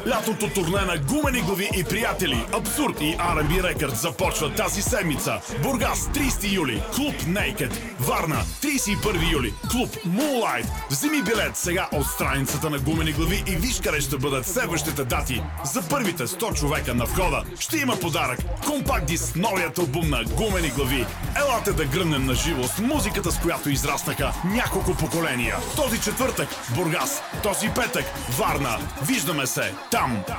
Лятото турне на Гумени глави и приятели, Абсурд и R&B Records започва тази седмица. Бургас 30 юли, клуб Naked. Варна 31 юли, клуб Moonlight. Вземи билет сега от страницата на Гумени глави и виж къде ще бъдат следващите дати. За първите 100 човека на входа ще има подарък – компакт диск, новият албум на Гумени глави. Елате да гръмнем на живо с музиката, с която израстаха няколко поколения. Този четвъртък Бургас, този петък Варна. Виждаме се там.